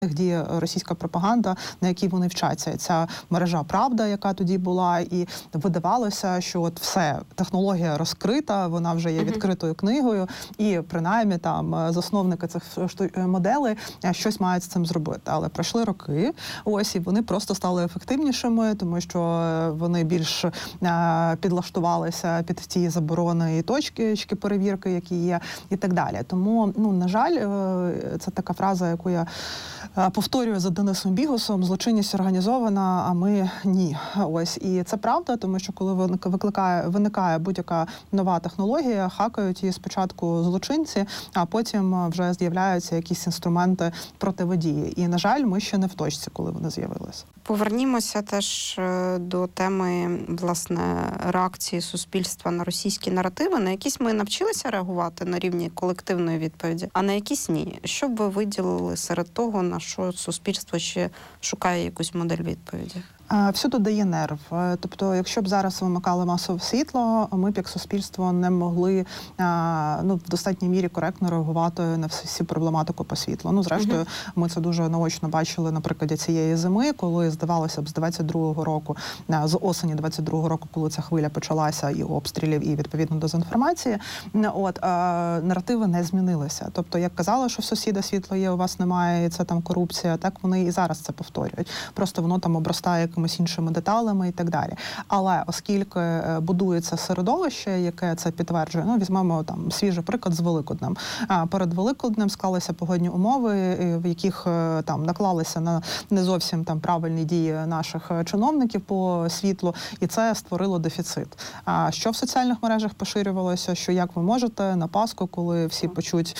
діє російська пропаганда, на якій вони вчаться. Ця мережа «Правда», яка тоді була, і видавалося, що от все, технологія розкрита, вона вже є відкритою книгою, і принаймні там засновники цих моделей щось мають з цим зробити. Але пройшли роки, ось, і вони просто стали ефективнішими, тому що вони більш підлаштувалися під ті заборони і точки перевірки, які є, і так далі. Тому, на жаль, це така фраза, яку я повторюю за Денисом Бігусом: злочинність організована, а ми ні. Ось. І це правда, тому що коли виникає будь-яка нова технологія, хакають її спочатку злочинці, а потім вже з'являються якісь інструменти противодії. І, на жаль, ми ще не в точці, коли вони з'явилися. Повернімося теж до теми, власне, реакції суспільства на російські наративи. На якісь ми навчилися реагувати на рівні колективної відповіді, а на якісь ні. Що б ви виділили серед того, на що суспільство ще шукає якусь модель відповіді? Всюди дає нерв. Тобто, якщо б зараз вимикали масове світло, ми б як суспільство не могли в достатній мірі коректно реагувати на всю проблематику по світлу. Зрештою, ми це дуже наочно бачили на прикладі цієї зими, коли, здавалося б, з 22-го року, з осені 22-го року, коли ця хвиля почалася і обстрілів, і, відповідно, дезінформації, наративи не змінилися. Тобто, як казали, що в сусіда світло є, у вас немає, і це там корупція, так вони і зараз це повторюють. Просто воно там обростає якимись іншими деталями і так далі. Але оскільки будується середовище, яке це підтверджує, візьмемо там свіжий приклад з Великоднем. Перед Великоднем склалися погодні умови, в яких там наклалися на не зовсім там правильні дії наших чиновників по світлу, і це створило дефіцит. А що в соціальних мережах поширювалося, що як ви можете на Пасху, коли всі почуть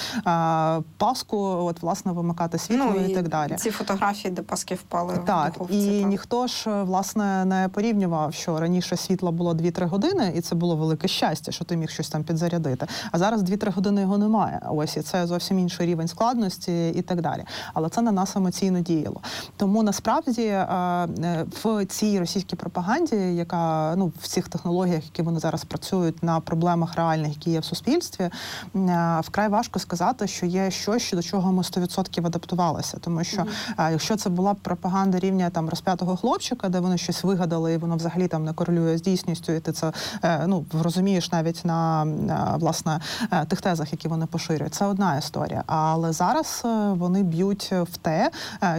Пасху, власне, вимикати світло і так далі. Ці фотографії, де Паски впали в духовці. І ніхто ж, власне, не порівнював, що раніше світла було 2-3 години, і це було велике щастя, що ти міг щось там підзарядити. А зараз 2-3 години його немає. Ось, і це зовсім інший рівень складності і так далі. Але це на нас емоційно діяло. Тому, насправді, в цій російській пропаганді, яка, в цих технологіях, які вони зараз працюють на проблемах реальних, які є в суспільстві, вкрай важко сказати, що є щось, до чого ми 100% адаптувалися. Тому що, якщо це була пропаганда рівня там розп'ятого хлопчика, де вони щось вигадали, і воно взагалі там не корелює з дійсністю, і ти це розумієш навіть на власне тих тезах, які вони поширюють. Це одна історія. Але зараз вони б'ють в те,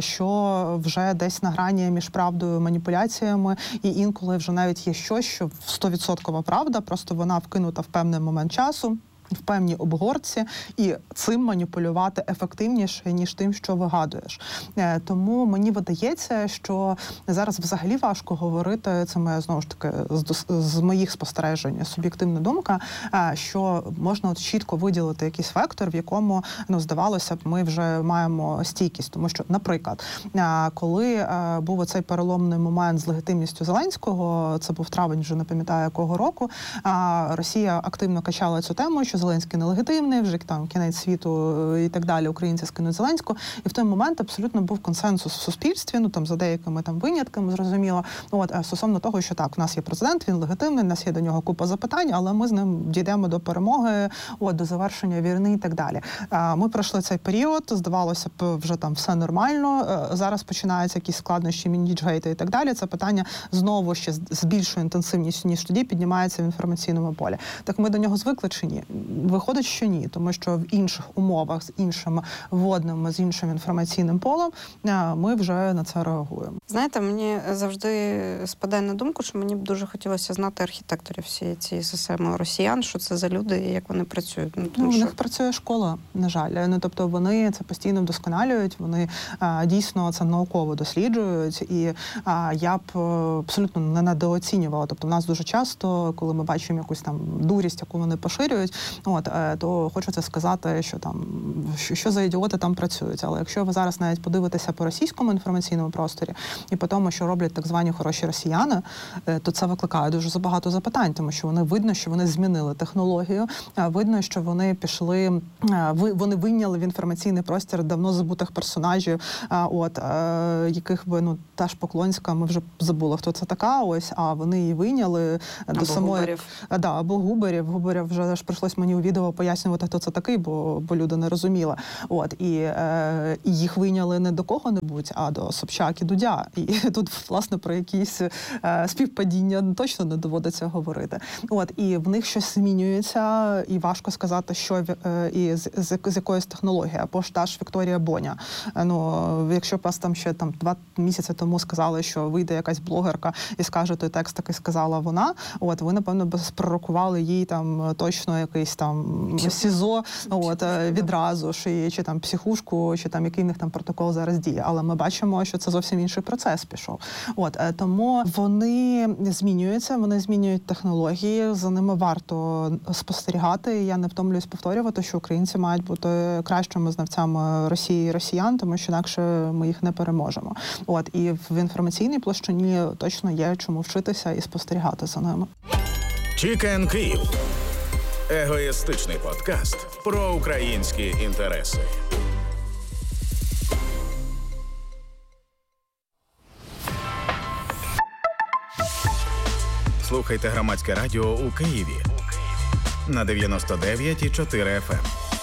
що вже десь на грані між правдою і маніпуляціями, і інколи вже навіть є щось, що 100% правда, просто вона вкинута в певний момент часу, в певній обгорці, і цим маніпулювати ефективніше, ніж тим, що вигадуєш. Тому мені видається, що зараз взагалі важко говорити, це моя, знову ж таки, з моїх спостережень, суб'єктивна думка, що можна чітко виділити якийсь вектор, в якому, здавалося б, ми вже маємо стійкість. Тому що, наприклад, коли був оцей переломний момент з легітимністю Зеленського, це був травень, вже не пам'ятаю якого року, Росія активно качала цю тему, що Зеленський нелегітимний, вже там кінець світу і так далі, українці скинуть Зеленського. І в той момент абсолютно був консенсус в суспільстві, там за деякими там винятками, зрозуміло, стосовно того, що так, у нас є президент, він легітимний, у нас є до нього купа запитань, але ми з ним дійдемо до перемоги, до завершення війни і так далі. Ми пройшли цей період, здавалося б, вже там все нормально, зараз починаються якісь складнощі, мініджгейти і так далі. Це питання знову ще з більшою інтенсивністю, ніж тоді, піднімається в інформаційному полі. Так ми до нього звикли чи ні? Виходить, що ні, тому що в інших умовах, з іншими водними, з іншим інформаційним полем ми вже на це реагуємо. Знаєте, мені завжди спадає на думку, що мені б дуже хотілося знати архітекторів всієї цієї системи росіян, що це за люди і як вони працюють. У них працює школа, на жаль. Тобто вони це постійно вдосконалюють, вони дійсно це науково досліджують, і я б абсолютно не недооцінювала. Тобто в нас дуже часто, коли ми бачимо якусь там дурість, яку вони поширюють, то хочеться сказати, що там що за ідіоти там працюють. Але якщо ви зараз навіть подивитеся по російському інформаційному просторі і по тому, що роблять так звані хороші росіяни, то це викликає дуже багато запитань, тому що видно, що вони змінили технологію, видно, що вони пішли, вони вийняли в інформаційний простір давно забутих персонажів, яких би, та ж Поклонська, ми вже забули, хто це така, а вони її вийняли до самої... Губарів. Або Губарів вже ж прийшлось мені у відео пояснювати, хто це такий, бо люди не розуміли. І їх вийняли не до кого-небудь, а до Собчак і Дудя. І тут, власне, про якісь співпадіння точно не доводиться говорити. І в них щось змінюється, і важко сказати, що і з якоїсь технології. Або ж та ж Вікторія Боня. Якщо б вас там ще 2 місяці тому сказали, що вийде якась блогерка і скаже той текст, такий сказала вона, ви, напевно, б пророкували їй там точно якийсь там СІЗО, відразу, чи там психушку, чи там який в них там протокол зараз діє. Але ми бачимо, що це зовсім інший процес пішов. Тому вони змінюються, вони змінюють технології, за ними варто спостерігати. Я не втомлююсь повторювати, що українці мають бути кращими знавцями Росії і росіян, тому що інакше ми їх не переможемо. І в інформаційній площині точно є чому вчитися і спостерігати за ними. Чікен Київ. Егоїстичний подкаст про українські інтереси. Слухайте Громадське радіо у Києві на 99,4 FM.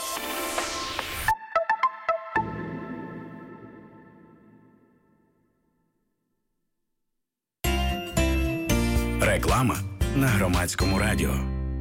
Реклама на Громадському радіо.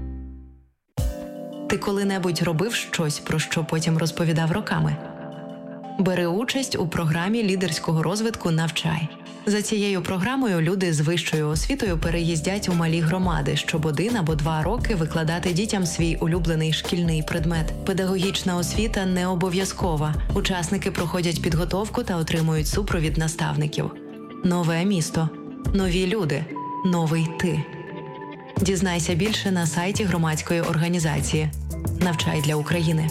Ти коли-небудь робив щось, про що потім розповідав роками? Бери участь у програмі лідерського розвитку «Навчай». За цією програмою люди з вищою освітою переїздять у малі громади, щоб 1 або 2 роки викладати дітям свій улюблений шкільний предмет. Педагогічна освіта не обов'язкова. Учасники проходять підготовку та отримують супровід наставників. Нове місто. Нові люди. Новий ти. Дізнайся більше на сайті громадської організації «Навчай для України».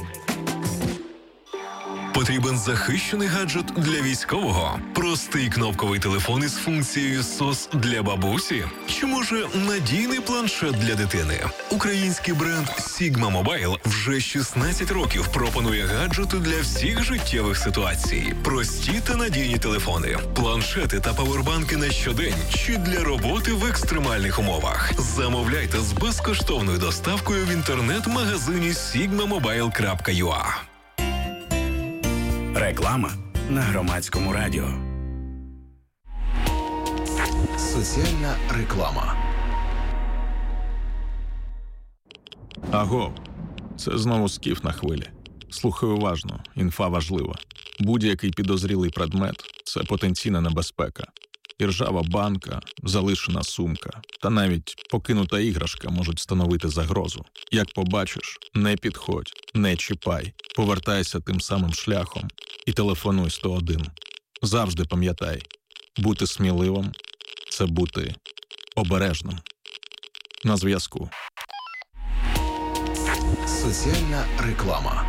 Потрібен захищений гаджет для військового? Простий кнопковий телефон із функцією SOS для бабусі? Чи може надійний планшет для дитини? Український бренд Sigma Mobile вже 16 років пропонує гаджети для всіх життєвих ситуацій. Прості та надійні телефони, планшети та павербанки на щодень чи для роботи в екстремальних умовах. Замовляйте з безкоштовною доставкою в інтернет-магазині sigmamobile.ua. Реклама на Громадському радіо. Соціальна реклама. Аго, це знову Скіф на хвилі. Слухай уважно, інфа важлива. Будь-який підозрілий предмет – це потенційна небезпека. Іржава банка, залишена сумка та навіть покинута іграшка можуть становити загрозу. Як побачиш, не підходь, не чіпай, повертайся тим самим шляхом і телефонуй 101. Завжди пам'ятай, бути сміливим – це бути обережним. На зв'язку. Соціальна реклама.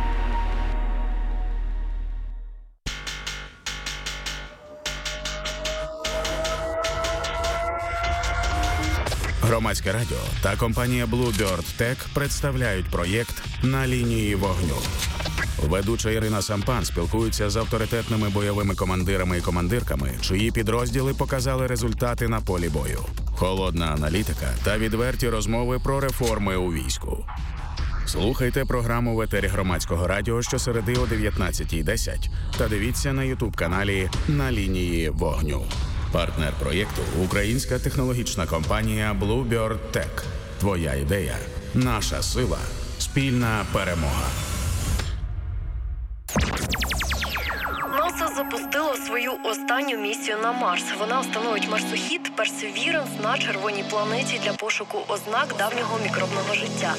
Громадське радіо та компанія Bluebird Tech представляють проєкт «На лінії вогню». Ведуча Ірина Сампан спілкується з авторитетними бойовими командирами і командирками, чиї підрозділи показали результати на полі бою. Холодна аналітика та відверті розмови про реформи у війську. Слухайте програму в етері Громадського радіо щосереди о 19:10 та дивіться на YouTube-каналі «На лінії вогню». Партнер проєкту – українська технологічна компанія Bluebird Tech. Твоя ідея – наша сила, спільна перемога. НАСА запустило свою останню місію на Марс. Вона встановить марсохід Perseverance на червоній планеті для пошуку ознак давнього мікробного життя.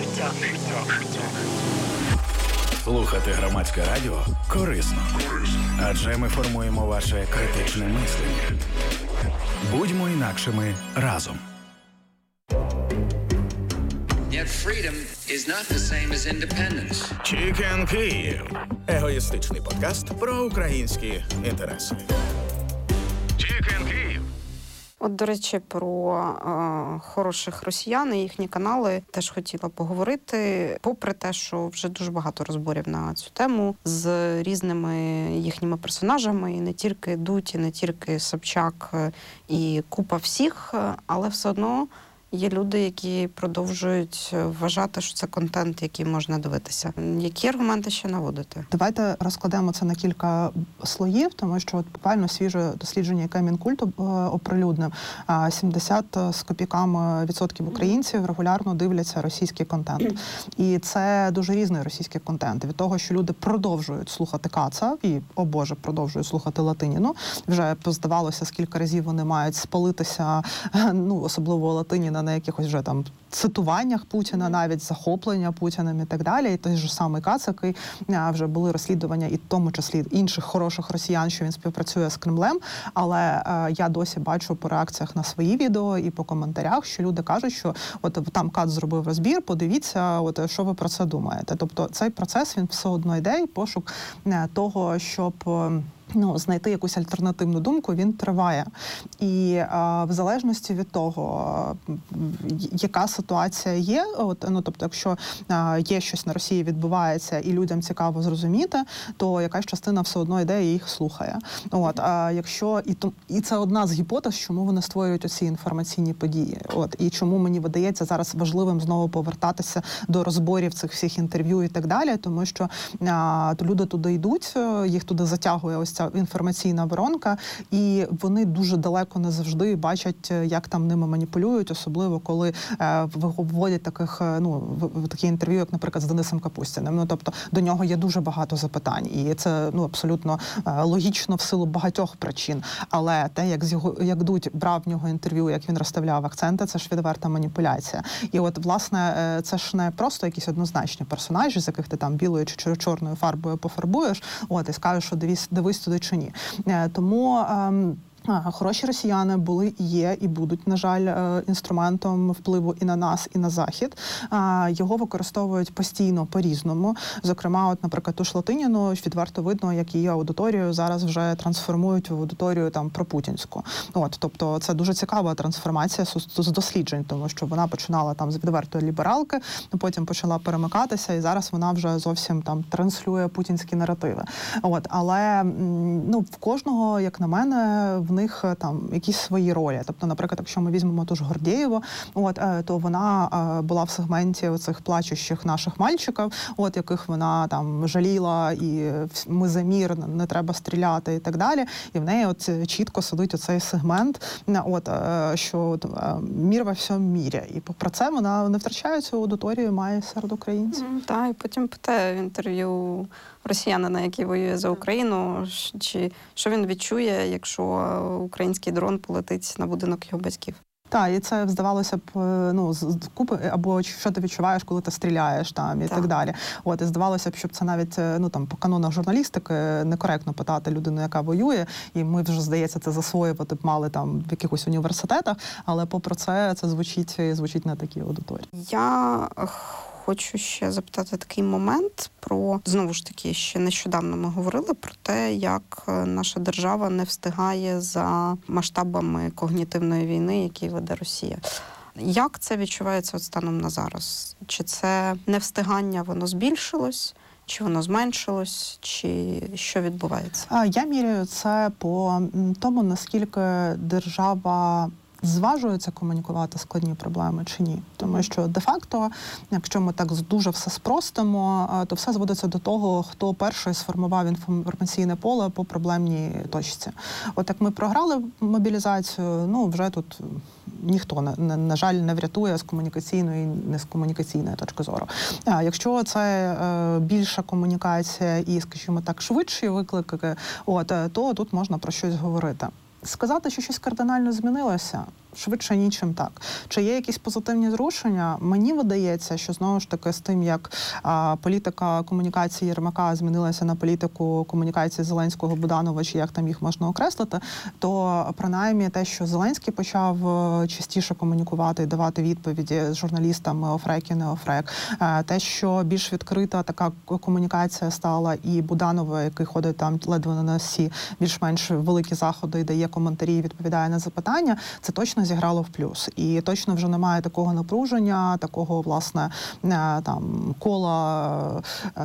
Слухати Громадське радіо корисно. Адже ми формуємо ваше критичне мислення. Будьмо інакшими разом. Yet freedom is not the same as independence. Чікен Київ. Егоїстичний подкаст про українські інтереси. Чікен Київ. От, до речі, про хороших росіян і їхні канали теж хотіла поговорити. Попри те, що вже дуже багато розборів на цю тему з різними їхніми персонажами, і не тільки Дудь, і не тільки Собчак, і купа всіх, але все одно Є люди, які продовжують вважати, що це контент, який можна дивитися. Які аргументи ще наводити? Давайте розкладемо це на кілька слоїв, тому що от буквально свіже дослідження, яке Мінкульт оприлюднив, 70 з копійками відсотків українців регулярно дивляться російський контент. І це дуже різний російський контент. Від того, що люди продовжують слухати Каца і, о Боже, продовжують слухати Латиніну. Вже здавалося, скільки разів вони мають спалитися, особливо Латиніна, на якихось вже там цитуваннях Путіна, навіть захоплення Путіним і так далі. І той же самий Кац, який вже були розслідування, і в тому числі інших хороших росіян, що він співпрацює з Кремлем. Але я досі бачу по реакціях на свої відео і по коментарях, що люди кажуть, що от там Кац зробив розбір, подивіться, от що ви про це думаєте. Тобто цей процес, він все одно йде, і пошук того, щоб знайти якусь альтернативну думку, він триває. І в залежності від того, яка ситуація є, тобто, якщо є щось на Росії відбувається і людям цікаво зрозуміти, то якась частина все одно йде і їх слухає. Якщо і це одна з гіпотез, чому вони створюють оці інформаційні події. І чому мені видається зараз важливим знову повертатися до розборів цих всіх інтерв'ю і так далі, тому що люди туди йдуть, їх туди затягує ось ця інформаційна воронка, і вони дуже далеко не завжди бачать, як там ними маніпулюють, особливо коли виводять такі інтерв'ю, як, наприклад, з Денисом Капустіним. Тобто до нього є дуже багато запитань, і це абсолютно логічно в силу багатьох причин. Але те, як Дудь брав в нього інтерв'ю, як він розставляв акценти, це ж відверта маніпуляція. І власне, це ж не просто якісь однозначні персонажі, з яких ти там білою чи чорною фарбою пофарбуєш, і скажеш, що дивись туди чи ні. Тому хороші росіяни були і є, і будуть, на жаль, інструментом впливу і на нас, і на Захід. Його використовують постійно по-різному. Зокрема, наприклад, ту ж Латиніну відверто видно, як її аудиторію зараз вже трансформують в аудиторію пропутінську. Тобто це дуже цікава трансформація з досліджень, тому що вона починала з відвертої лібералки, потім почала перемикатися, і зараз вона вже зовсім транслює путінські наративи. Але в кожного, як на мене, в них якісь свої ролі. Тобто, наприклад, якщо ми візьмемо ту ж Гордєєву, то вона була в сегменті оцих плачущих наших мальчиків, яких вона жаліла, і ми за мір, не треба стріляти і так далі. І в неї чітко сидить оцей сегмент, що мір во всьому мірі. І попри це вона не втрачає цю аудиторію, має серед українців. Так, і потім питає в інтерв'ю росіянина, який воює за Україну, що він відчує, якщо український дрон полетить на будинок його батьків. Так, і це здавалося б, з купи, або що ти відчуваєш, коли ти стріляєш і так далі. І здавалося б, щоб це навіть, по канонах журналістики некоректно питати людину, яка воює, і ми вже, здається, це засвоювати б мали в якихось університетах, але попри це звучить на такій аудиторії. Я хочу ще запитати такий момент про, знову ж таки, ще нещодавно ми говорили про те, як наша держава не встигає за масштабами когнітивної війни, які веде Росія. Як це відчувається станом на зараз? Чи це невстигання, воно збільшилось? Чи воно зменшилось, чи що відбувається? Я міряю це по тому, наскільки держава зважується комунікувати складні проблеми чи ні. Тому що де-факто, якщо ми так дуже все спростимо, то все зводиться до того, хто перший сформував інформаційне поле по проблемній точці. Як ми програли мобілізацію, вже тут ніхто, на жаль, не врятує з комунікаційної і не з комунікаційної точки зору. Якщо це більша комунікація і, скажімо так, швидші виклики, то тут можна про щось говорити. Сказати, що щось кардинально змінилося, швидше нічим так. Чи є якісь позитивні зрушення? Мені видається, що знову ж таки з тим, як політика комунікації Єрмака змінилася на політику комунікації Зеленського, Буданова, чи як там їх можна окреслити, то принаймні те, що Зеленський почав частіше комунікувати і давати відповіді з журналістами офрек і не офрек, те, що більш відкрита така комунікація стала і Буданова, який ходить там ледве на носі, більш-менш великі заходи і дає коментарі, відповідає на запитання, це точно зіграло в плюс. І точно вже немає такого напруження, такого, власне, там, кола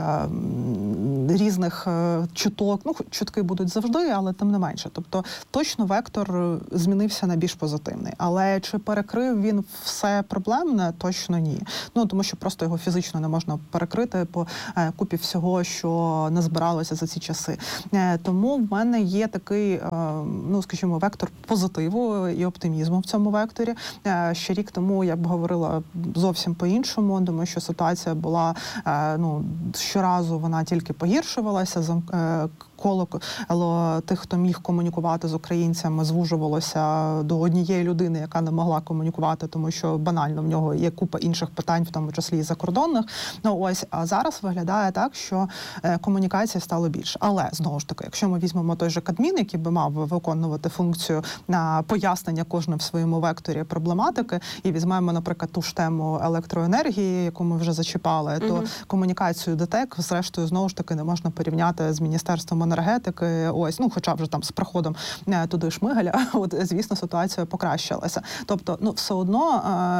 різних чуток. Ну, чутки будуть завжди, але тим не менше. Тобто точно вектор змінився на більш позитивний. Але чи перекрив він все проблемне? Точно ні. Ну, тому що просто його фізично не можна перекрити по купі всього, що назбиралося за ці часи. Тому в мене є такий, ну, скажімо, вектор позитиву і оптимізму в цьому векторі. Ще рік тому я б говорила зовсім по-іншому, тому що ситуація була, ну, щоразу вона тільки погіршувалася, коло тих, хто міг комунікувати з українцями, звужувалося до однієї людини, яка не могла комунікувати, тому що банально в нього є купа інших питань, в тому числі і закордонних. Ну ось, а зараз виглядає так, що комунікації стало більше. Але, знову ж таки, якщо ми візьмемо той же Кабмін, який би мав виконувати функцію на пояснення кожним в своєму векторі проблематики, і візьмемо, наприклад, ту ж тему електроенергії, яку ми вже зачіпали, то комунікацію ДТЕК, зрештою, знову ж таки, не можна порівняти з Міністерством енергетики, ось, ну, хоча вже там з приходом туди Шмигаля, от, звісно, ситуація покращилася. Тобто, ну, все одно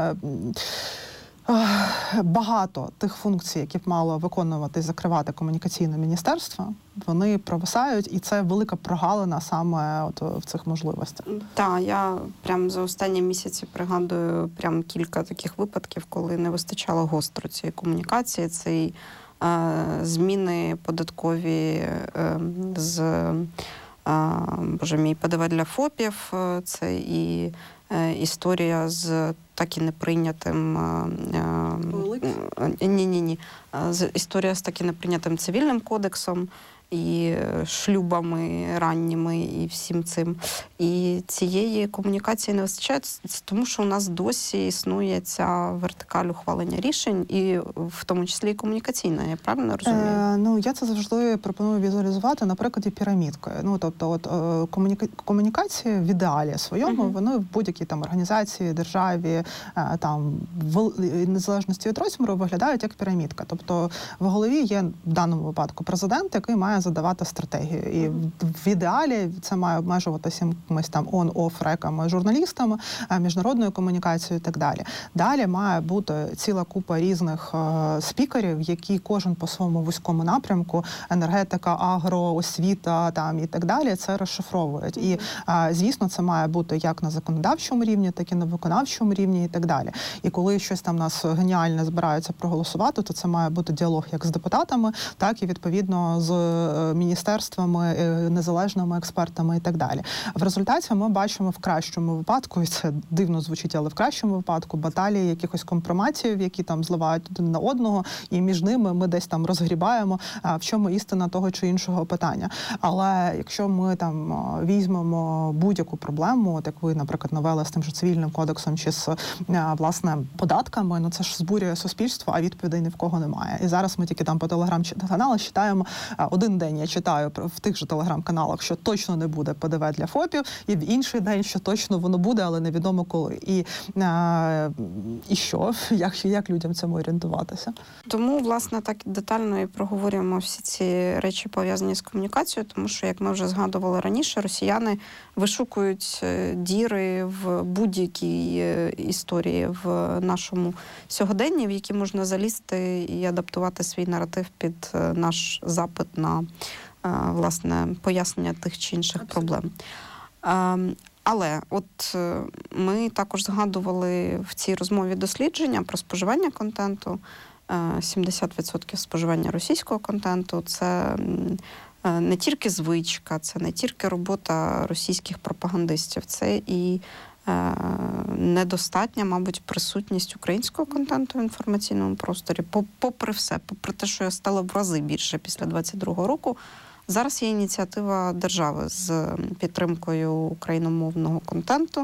багато тих функцій, які б мало виконувати і закривати комунікаційне міністерство, вони провисають, і це велика прогалина саме от в цих можливостях. Так, я прям за останні місяці пригадую прям кілька таких випадків, коли не вистачало гостро цієї комунікації, цієї зміни податкові з, боже мій, ПДВ для ФОПів, це і історія з так і неприйнятим історія з так і неприйнятим цивільним кодексом і шлюбами ранніми, і всім цим. І цієї комунікації не вистачає, тому що у нас досі існує ця вертикаль ухвалення рішень, і в тому числі і комунікаційна, я правильно розумію? Ну, я це завжди пропоную візуалізувати на прикладі пірамідки. Ну, тобто, от комунікація в ідеалі своєму, вони в будь-якій там організації, державі, там, в незалежності від розміру виглядають як пірамідка. Тобто, в голові є в даному випадку президент, який має задавати стратегію. І в ідеалі це має обмежуватися якимись там он-офф реками, журналістами, міжнародною комунікацією і так далі. Далі має бути ціла купа різних спікерів, які кожен по своєму вузькому напрямку, енергетика, агро, освіта там і так далі, це розшифровують. І, звісно, це має бути як на законодавчому рівні, так і на виконавчому рівні і так далі. І коли щось там нас геніальне збираються проголосувати, то це має бути діалог як з депутатами, так і відповідно з міністерствами, незалежними експертами і так далі. В результаті ми бачимо в кращому випадку, і це дивно звучить, але в кращому випадку баталії якихось компроматів, які там зливають один на одного, і між ними ми десь там розгрібаємо, в чому істина того чи іншого питання. Але якщо ми там візьмемо будь-яку проблему, от як ви, наприклад, навели з тим же цивільним кодексом чи з, власне, податками, ну це ж збурює суспільство, а відповідей ні в кого немає. І зараз ми тільки там по телеграм-каналах читаємо, один день я читаю в тих же телеграм-каналах, що точно не буде ПДВ для ФОПів, і в інший день, що точно воно буде, але невідомо коли. І що? Як людям цьому орієнтуватися? Тому, власне, так детально і проговорюємо всі ці речі, пов'язані з комунікацією, тому що, як ми вже згадували раніше, росіяни вишукують діри в будь-якій історії в нашому сьогоденні, в які можна залізти і адаптувати свій наратив під наш запит на, власне, пояснення тих чи інших проблем. Але от ми також згадували в цій розмові дослідження про споживання контенту. 70% споживання російського контенту – це не тільки звичка, це не тільки робота російських пропагандистів, це і недостатня, мабуть, присутність українського контенту в інформаційному просторі. Попри все, попри те, що стало в рази більше після 22-го року, зараз є ініціатива держави з підтримкою україномовного контенту,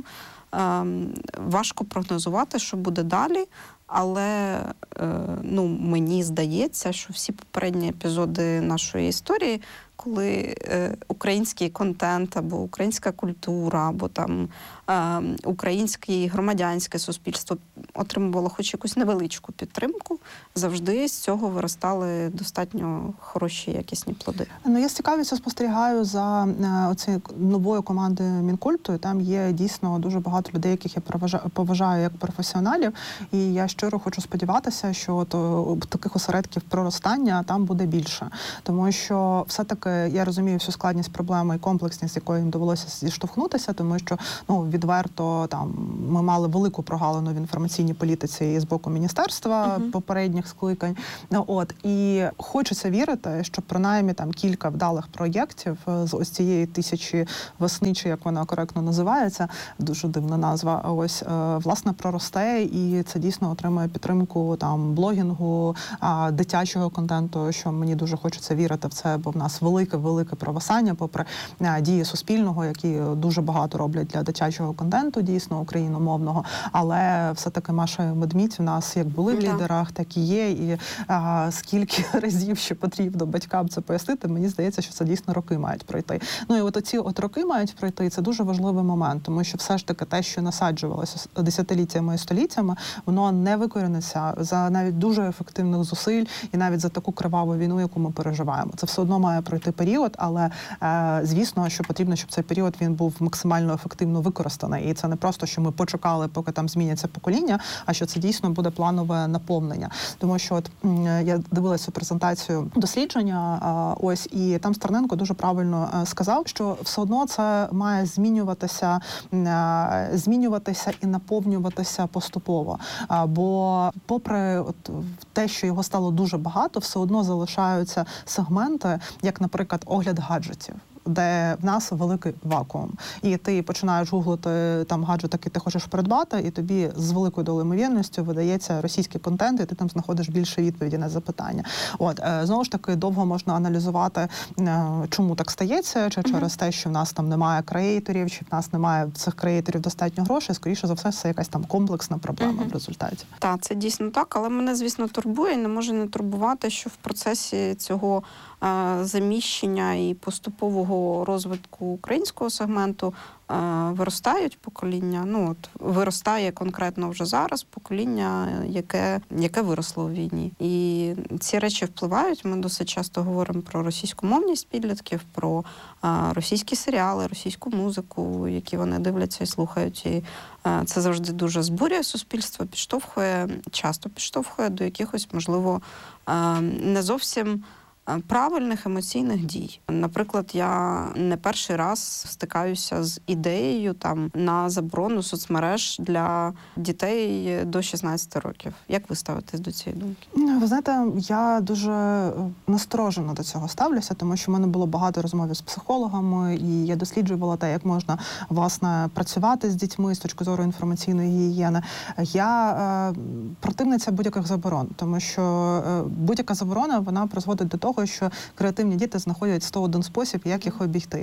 Важко прогнозувати, що буде далі. Але мені здається, що всі попередні епізоди нашої історії, коли український контент або українська культура, або там українське громадянське суспільство отримувало хоч якусь невеличку підтримку, завжди з цього виростали достатньо хороші, якісні плоди. Я з цікавістю спостерігаю за оцією новою командою Мінкульту. Там є дійсно дуже багато людей, яких я поважаю як професіоналів. І я щиро хочу сподіватися, що таких осередків проростання там буде більше. Тому що все-таки я розумію всю складність проблеми і комплексність, з якою їм довелося зіштовхнутися, тому що відверто там ми мали велику прогалину в інформаційній політиці і з боку міністерства попередніх скликань. І хочеться вірити, що принаймні там кілька вдалих проєктів з ось цієї тисячі весни, чи як вона коректно називається, дуже дивна назва, власне проросте, і це дійсно отримує підтримку там блогінгу, дитячого контенту, що мені дуже хочеться вірити в це, бо в нас велике провисання, попри дії Суспільного, які дуже багато роблять для дитячого контенту, дійсно, україномовного, але все-таки Маша і Медмідь в нас як були в лідерах, так і є, і скільки разів ще потрібно батькам це пояснити, мені здається, що це дійсно роки мають пройти. І оці роки мають пройти, і це дуже важливий момент, тому що все ж таки те, що насаджувалося десятиліттями і століттями, воно не викоріниться за навіть дуже ефективних зусиль і навіть за таку криваву війну, яку ми переживаємо. Це все одно має пройти період, але звісно, що потрібно, щоб цей період він був максимально ефективно використаний. І це не просто, що ми почекали, поки там зміняться покоління, а що це дійсно буде планове наповнення. Тому що я дивилася презентацію дослідження, і там Стерненко дуже правильно сказав, що все одно це має змінюватися і наповнюватися поступово. Бо попри те, що його стало дуже багато, все одно залишаються сегменти, як, наприклад, огляд гаджетів, де в нас великий вакуум. І ти починаєш гуглити там гаджет, який ти хочеш придбати, і тобі з великою долею ймовірністю видається російський контент, і ти там знаходиш більше відповіді на запитання. Знову ж таки, довго можна аналізувати, чому так стається, чи через те, що в нас там немає креаторів, чи в нас немає цих креаторів достатньо грошей, скоріше за все, це якась там комплексна проблема в результаті. Так, це дійсно так, але мене, звісно, турбує, і не може не турбувати, що в процесі цього заміщення і поступового розвитку українського сегменту виростають покоління. Виростає конкретно вже зараз покоління, яке виросло у війні. І ці речі впливають. Ми досить часто говоримо про російськомовність підлітків, про російські серіали, російську музику, які вони дивляться і слухають. І це завжди дуже збурює суспільство, часто підштовхує до якихось, можливо, не зовсім правильних емоційних дій. Наприклад, я не перший раз стикаюся з ідеєю на заборону соцмереж для дітей до 16 років. Як ви ставитесь до цієї думки? Ви знаєте, я дуже насторожено до цього ставлюся, тому що в мене було багато розмов з психологами, і я досліджувала те, як можна, власне, працювати з дітьми з точки зору інформаційної гігієни. Я противниця будь-яких заборон, тому що будь-яка заборона, вона призводить до того, що креативні діти знаходять 101 спосіб, як їх обійти.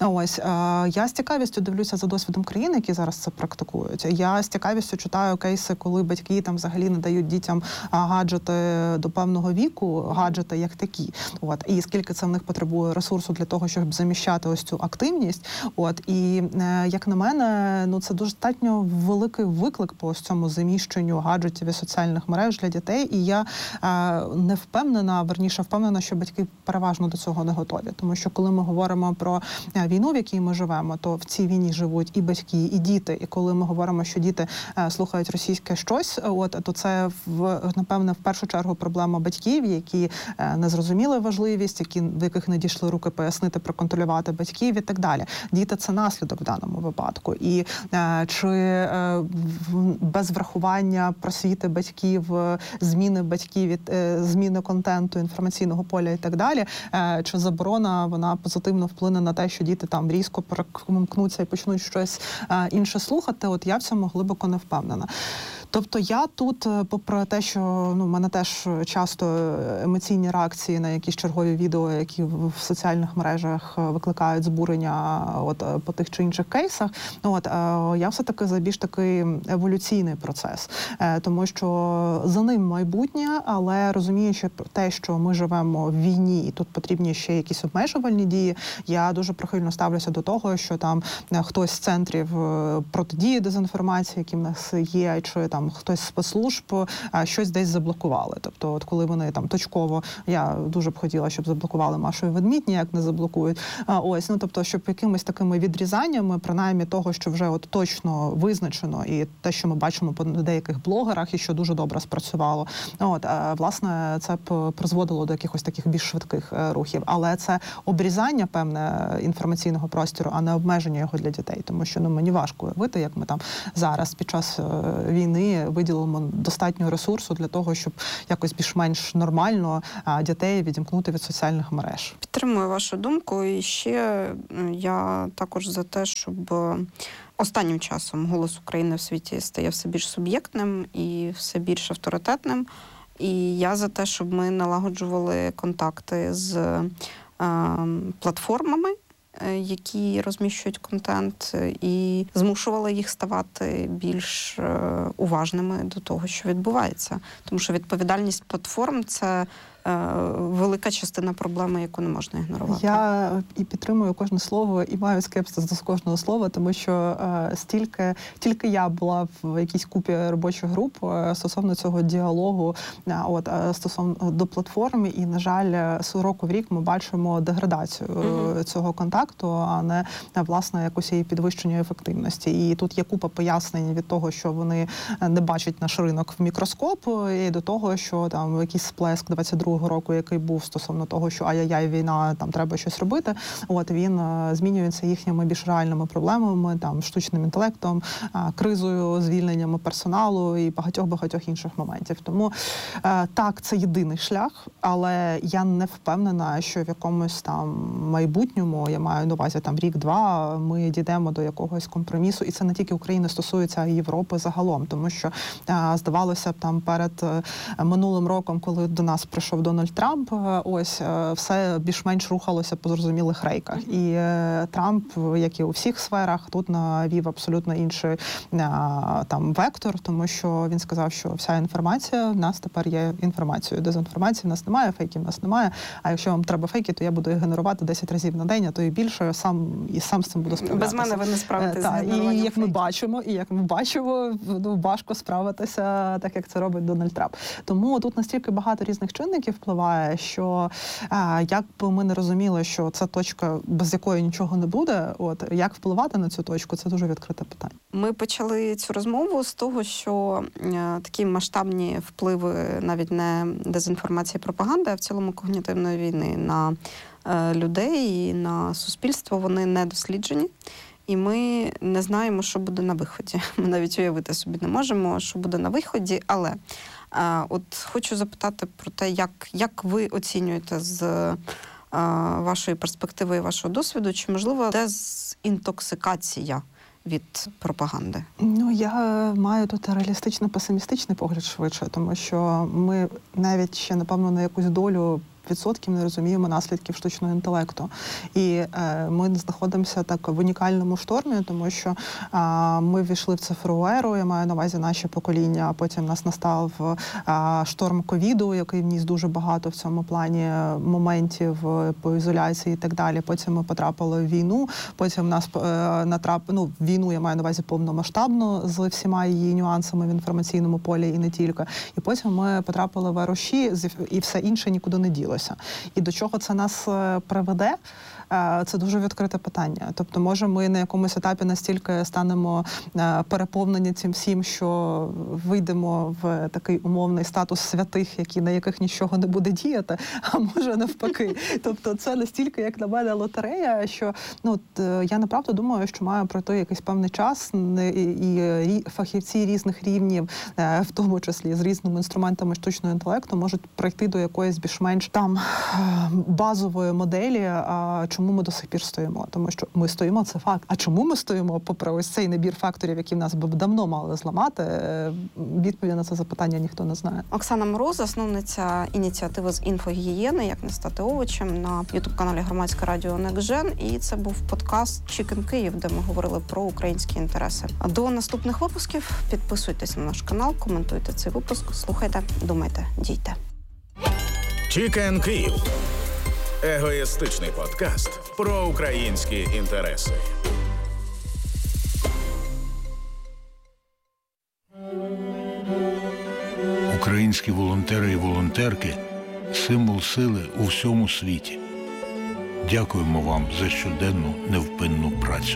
Я з цікавістю дивлюся за досвідом країн, які зараз це практикують. Я з цікавістю читаю кейси, коли батьки там взагалі не дають дітям гаджети до певного віку, гаджети як такі. І скільки це в них потребує ресурсу для того, щоб заміщати ось цю активність. І як на мене, це достатньо великий виклик по ось цьому заміщенню гаджетів і соціальних мереж для дітей. І я не впевнена, впевнена, що батьки переважно до цього не готові. Тому що коли ми говоримо про війну, в якій ми живемо, то в цій війні живуть і батьки, і діти. І коли ми говоримо, що діти слухають російське щось, то це, напевне, в першу чергу проблема батьків, які не зрозуміли важливість, в яких не дійшли руки пояснити, проконтролювати батьків і так далі. Діти – це наслідок в даному випадку. І чи без врахування просвіти батьків, зміни батьків, зміни контенту, інформаційного поля поля і так далі, чи заборона, вона позитивно вплине на те, що діти там різко перемкнуться і почнуть щось інше слухати, от я в цьому глибоко не впевнена. Тобто я тут, попри те, що в мене теж часто емоційні реакції на якісь чергові відео, які в соціальних мережах викликають збурення по тих чи інших кейсах, я все-таки за більш такий еволюційний процес. Тому що за ним майбутнє, але розуміючи те, що ми живемо в війні, і тут потрібні ще якісь обмежувальні дії, я дуже прихильно ставлюся до того, що там хтось з центрів протидії дезінформації, які в нас є, чи там хтось з спецслужб щось десь заблокували. Тобто, от коли вони там точково, я дуже б хотіла, щоб заблокували Машу і Ведмідь, ніяк не заблокують. Тобто, щоб якимись такими відрізаннями, принаймні того, що вже от точно визначено, і те, що ми бачимо по деяких блогерах, і що дуже добре спрацювало, власне, це б призводило до якихось таких більш швидких рухів. Але це обрізання, певне, інформаційного простору, а не обмеження його для дітей. Тому що мені важко уявити, як ми там зараз під час війни виділимо достатньо ресурсу для того, щоб якось більш-менш нормально дітей відімкнути від соціальних мереж. Підтримую вашу думку. І ще я також за те, щоб останнім часом голос України в світі стає все більш суб'єктним і все більш авторитетним. І я за те, щоб ми налагоджували контакти з платформами, які розміщують контент, і змушували їх ставати більш уважними до того, що відбувається. Тому що відповідальність платформ – це велика частина проблеми, яку не можна ігнорувати. Я і підтримую кожне слово, і маю скепсис до кожного слова, тому що тільки я була в якійсь купі робочих груп стосовно цього діалогу, стосовно до платформи, і, на жаль, з року в рік ми бачимо деградацію цього контакту, а не, власне, якусь її підвищення ефективності. І тут є купа пояснень від того, що вони не бачать наш ринок в мікроскоп, і до того, що там якийсь сплеск 22-го року, який був стосовно того, що ай-яй-яй, війна, там треба щось робити, він змінюється їхніми більш реальними проблемами, там штучним інтелектом, кризою, звільненнями персоналу і багатьох інших моментів. Тому так, це єдиний шлях, але я не впевнена, що в якомусь там майбутньому, я маю на увазі там рік-два, ми дійдемо до якогось компромісу. І це не тільки України стосується, а й Європи загалом, тому що здавалося б, там перед минулим роком, коли до нас прийшов Дональд Трамп, все більш-менш рухалося по зрозумілих рейках. І Трамп, як і у всіх сферах, тут навів абсолютно інший вектор, тому що він сказав, що вся інформація в нас тепер є інформацією. Дезінформації в нас немає, фейків в нас немає. А якщо вам треба фейки, то я буду їх генерувати 10 разів на день, а то і більше, сам з цим буду справлятися. Без мене ви не справитеся з генеруванням фейків. І як ми бачимо, важко справитися так, як це робить Дональд Трамп. Тому тут настільки багато різних чинників впливає, що як би ми не розуміли, що це точка, без якої нічого не буде, як впливати на цю точку, це дуже відкрите питання. Ми почали цю розмову з того, що такі масштабні впливи навіть не дезінформації і пропаганди, а в цілому когнітивної війни на людей і на суспільство, вони не досліджені. І ми не знаємо, що буде на виході. Ми навіть уявити собі не можемо, що буде на виході. Але хочу запитати про те, як ви оцінюєте з вашої перспективи і вашого досвіду, чи, можливо, дезінтоксикація від пропаганди? Я маю тут реалістично-песимістичний погляд швидше, тому що ми навіть ще, напевно, на якусь долю відсотків не розуміємо наслідків штучного інтелекту. І ми знаходимося так в унікальному штормі, тому що ми ввійшли в цифрову еру, я маю на увазі наше покоління, а потім нас настав шторм ковіду, який вніс дуже багато в цьому плані моментів по ізоляції і так далі. Потім ми потрапили в війну, потім нас війну, я маю на увазі повномасштабну, з всіма її нюансами в інформаційному полі і не тільки. І потім ми потрапили в еру Ші, і все інше нікуди не ділося. І до чого це нас приведе? це дуже відкрите питання. Тобто, може, ми на якомусь етапі настільки станемо переповнені цим всім, що вийдемо в такий умовний статус святих, на яких нічого не буде діяти, а може навпаки. Тобто це настільки, як на мене, лотерея, що я направду думаю, що має пройти якийсь певний час, і фахівці різних рівнів, в тому числі з різними інструментами штучного інтелекту, можуть прийти до якоїсь більш-менш там базової моделі, чому ми до сих пір стоїмо. Тому що ми стоїмо, це факт. А чому ми стоїмо, попри ось цей набір факторів, які в нас би давно мали зламати, відповіді на це запитання ніхто не знає. Оксана Мороз, засновниця ініціативи з інфогігієни «Як не стати овочем» на ютуб-каналі Громадське радіо NextGen. І це був подкаст «Chicken Київ», де ми говорили про українські інтереси. До наступних випусків підписуйтесь на наш канал, коментуйте цей випуск, слухайте, думайте, дійте. Chicken Київ. Егоїстичний подкаст про українські інтереси. Українські волонтери і волонтерки – символ сили у всьому світі. Дякуємо вам за щоденну невпинну працю.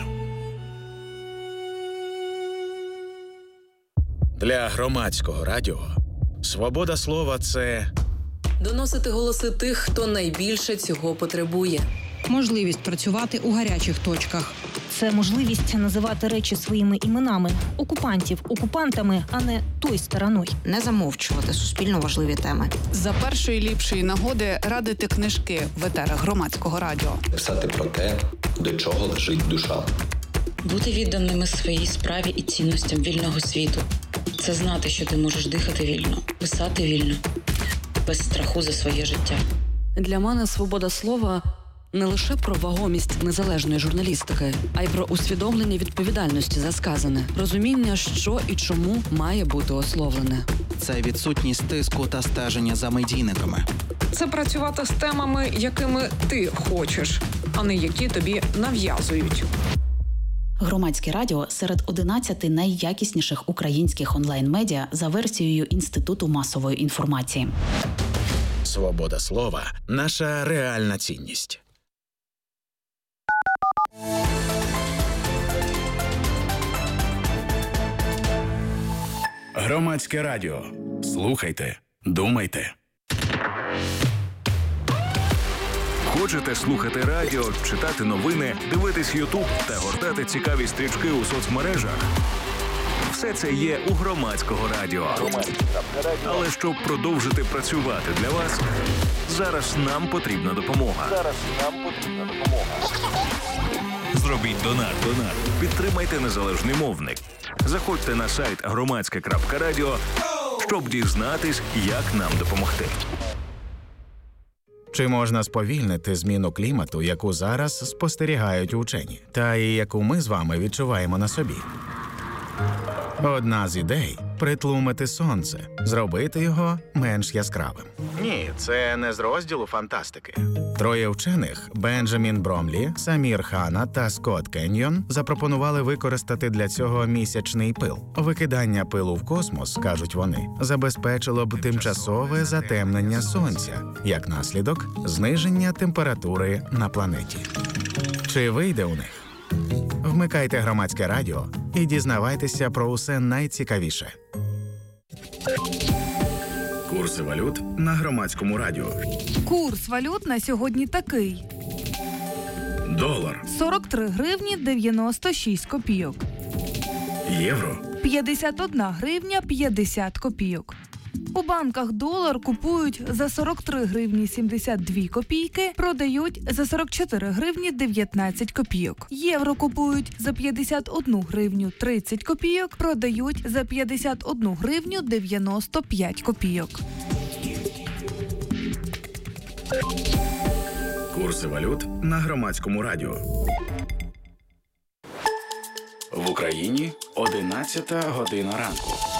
Для Громадського радіо свобода слова – це доносити голоси тих, хто найбільше цього потребує. Можливість працювати у гарячих точках. Це можливість називати речі своїми іменами. Окупантів окупантами, а не той стороною. Не замовчувати суспільно важливі теми. За першої ліпшої нагоди радити книжки в етерах Громадського радіо. Писати про те, до чого лежить душа. Бути відданими своїй справі і цінностям вільного світу. Це знати, що ти можеш дихати вільно, писати вільно, без страху за своє життя. Для мене свобода слова – не лише про вагомість незалежної журналістики, а й про усвідомлення відповідальності за сказане, розуміння, що і чому має бути ословлене. Це відсутність тиску та стеження за медійниками. Це працювати з темами, якими ти хочеш, а не які тобі нав'язують. Громадське радіо серед 11 найякісніших українських онлайн-медіа за версією Інституту масової інформації. свобода слова – наша реальна цінність. Громадське радіо. Слухайте, думайте. Хочете слухати радіо, читати новини, дивитись Ютуб та гортати цікаві стрічки у соцмережах? Все це є у Громадського радіо. Але щоб продовжити працювати для вас, зараз нам потрібна допомога. Зробіть донат. Підтримайте незалежний мовник. Заходьте на сайт громадське.радіо, щоб дізнатись, як нам допомогти. Чи можна сповільнити зміну клімату, яку зараз спостерігають учені, та і яку ми з вами відчуваємо на собі? Одна з ідей – притлумити сонце, зробити його менш яскравим. Ні, це не з розділу фантастики. Троє вчених – Бенджамін Бромлі, Самір Хана та Скотт Кеньйон – запропонували використати для цього місячний пил. Викидання пилу в космос, кажуть вони, забезпечило б тимчасове затемнення сонця, як наслідок – зниження температури на планеті. Чи вийде у них? Вмикайте Громадське радіо і дізнавайтеся про усе найцікавіше. Курси валют на Громадському радіо. Курс валют на сьогодні такий. Долар. 43 гривні 96 копійок. Євро. 51 гривня 50 копійок. У банках долар купують за 43 гривні 72 копійки, продають за 44 гривні 19 копійок. Євро купують за 51 гривню 30 копійок, продають за 51 гривню 95 копійок. Курси валют на Громадському радіо. В Україні 11 година ранку.